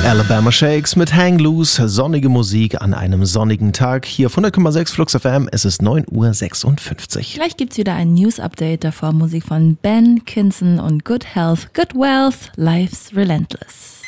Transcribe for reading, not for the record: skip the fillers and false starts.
Alabama Shakes mit Hang Loose, sonnige Musik an einem sonnigen Tag. Hier auf 100,6 Flux FM, es ist 9:56 Uhr. Gleich gibt's wieder ein News-Update, davor Musik von Ben Kinson und Good Health, Good Wealth, Life's Relentless.